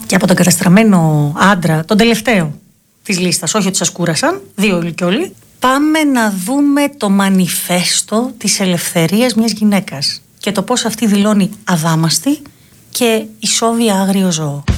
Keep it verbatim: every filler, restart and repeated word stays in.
Και από τον καταστραμμένο άντρα, τον τελευταίο της λίστας, όχι ότι σας κούρασαν, δύο όλοι και όλοι, πάμε να δούμε το μανιφέστο της ελευθερίας μιας γυναίκας και το πώς αυτή δηλώνει αδάμαστη και ισόβια άγριο ζώο.